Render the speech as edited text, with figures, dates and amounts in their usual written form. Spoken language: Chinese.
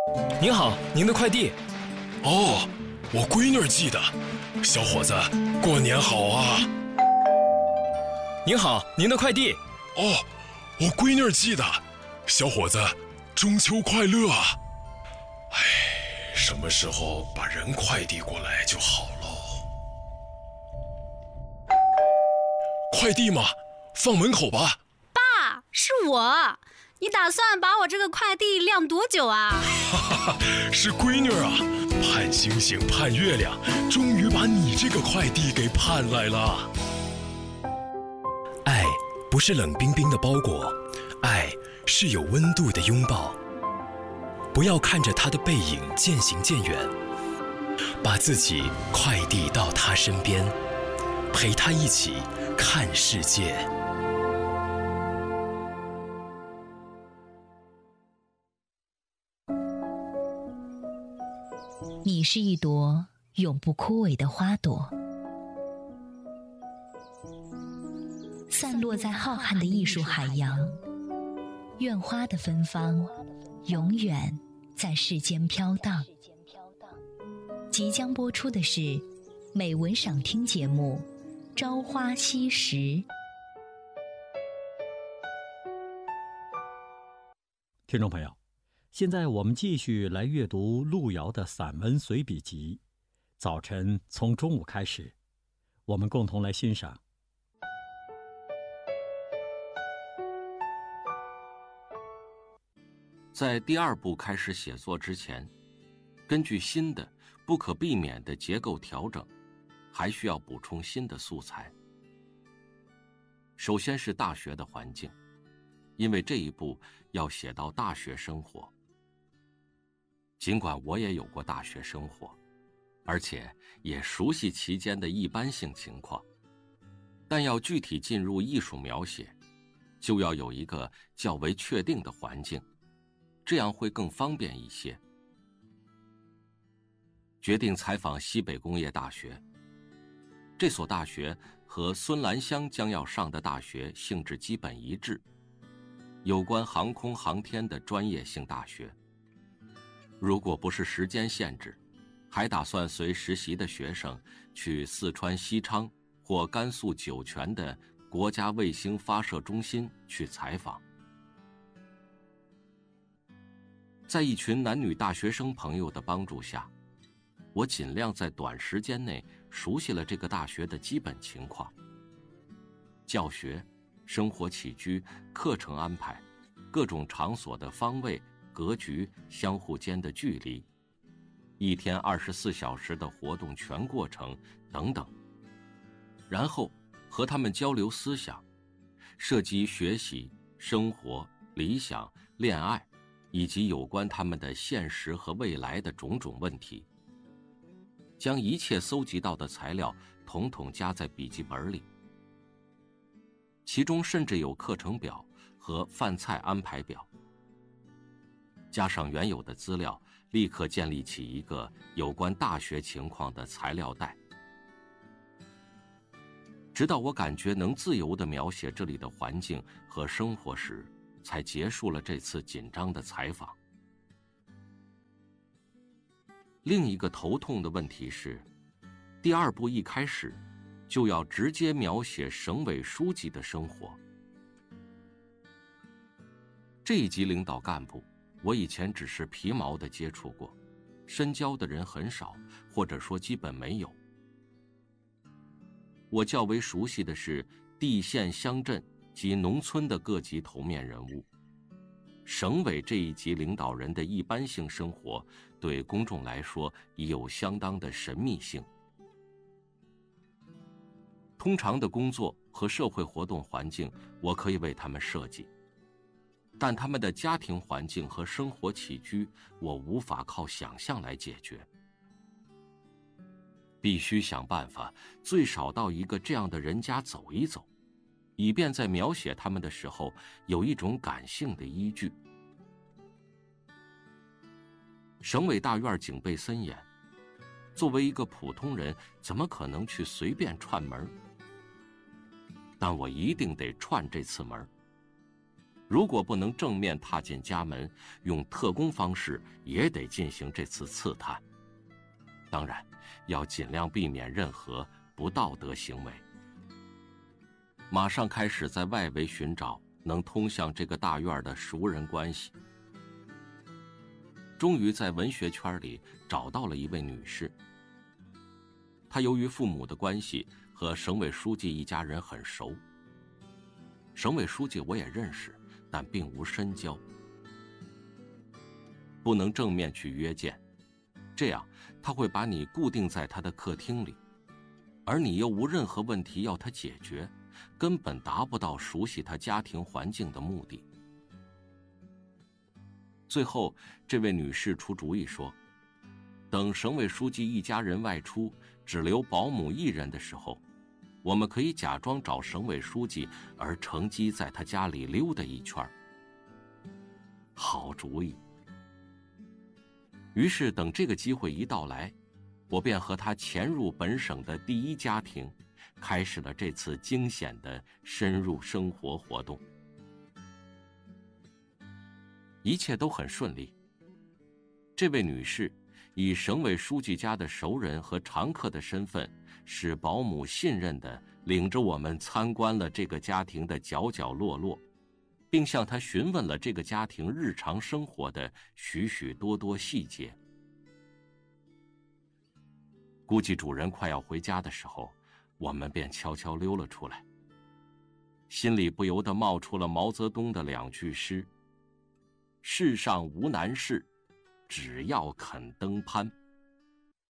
您好，您的快递。 哦，我闺女寄的。小伙子，过年好啊！ 您好，您的快递。 哦，我闺女寄的。小伙子，中秋快乐啊！哎，什么时候把人快递过来就好喽？快递嘛，放门口吧。 爸，是我。你打算把我这个快递晾多久啊？ 哈哈，是闺女啊，盼星星盼月亮，终于把你这个快递给盼来了。 爱不是冷冰冰的包裹，爱是有温度的拥抱。不要看着他的背影渐行渐远，把自己快递到他身边，陪他一起看世界。 你是一朵永不枯萎的花朵，散落在浩瀚的艺术海洋。愿花的芬芳永远在世间飘荡。即将播出的是美文赏听节目《朝花夕拾》。 听众朋友，现在我们继续来阅读路遥的散文随笔集《早晨从中午开始》，我们共同来欣赏。 在第二部开始写作之前，根据新的不可避免的结构调整，还需要补充新的素材。首先是大学的环境，因为这一步要写到大学生活。尽管我也有过大学生活，而且也熟悉其间的一般性情况，但要具体进入艺术描写，就要有一个较为确定的环境，这样会更方便一些。决定采访西北工业大学，这所大学和孙兰香将要上的大学性质基本一致，有关航空航天的专业性大学。如果不是时间限制，还打算随实习的学生去四川西昌或甘肃酒泉的国家卫星发射中心去采访。在一群男女大学生朋友的帮助下，我尽量在短时间内熟悉了这个大学的基本情况。教学、生活起居、课程安排、各种场所的方位、格局、相互间的距离，一天24小时的活动全过程等等，然后和他们交流思想，涉及学习、生活、理想、恋爱，以及有关他们的现实和未来的种种问题，将一切搜集到的材料统统加在笔记本里，其中甚至有课程表和饭菜安排表。加上原有的资料，立刻建立起一个有关大学情况的材料袋。直到我感觉能自由地描写这里的环境和生活时，才结束了这次紧张的采访。另一个头痛的问题是，第二部一开始就要直接描写省委书记的生活。这一级领导干部，我以前只是皮毛地接触过，深交的人很少，或者说基本没有。我较为熟悉的是地县乡镇及农村的各级头面人物。省委这一级领导人的一般性生活，对公众来说已有相当的神秘性。通常的工作和社会活动环境，我可以为他们设计，但他们的家庭环境和生活起居，我无法靠想象来解决。必须想办法，最少到一个这样的人家走一走，以便在描写他们的时候有一种感性的依据。省委大院警备森严，作为一个普通人，怎么可能去随便串门？但我一定得串这次门。 如果不能正面踏进家门，用特工方式也得进行这次刺探。当然，要尽量避免任何不道德行为。马上开始在外围寻找能通向这个大院的熟人关系。终于在文学圈里找到了一位女士。她由于父母的关系和省委书记一家人很熟。省委书记我也认识，但并无深交，不能正面去约见，这样他会把你固定在他的客厅里，而你又无任何问题要他解决，根本达不到熟悉他家庭环境的目的。最后，这位女士出主意说，等省委书记一家人外出，只留保姆一人的时候，我们可以假装找省委书记，而乘机在他家里溜达一圈。好主意。于是等这个机会一到来，我便和他潜入本省的第一家庭，开始了这次惊险的深入生活活动。一切都很顺利。这位女士以省委书记家的熟人和常客的身份，使保姆信任地领着我们参观了这个家庭的角角落落，并向他询问了这个家庭日常生活的许许多多细节。估计主人快要回家的时候，我们便悄悄溜了出来，心里不由得冒出了毛泽东的2句诗：世上无难事，只要肯登攀。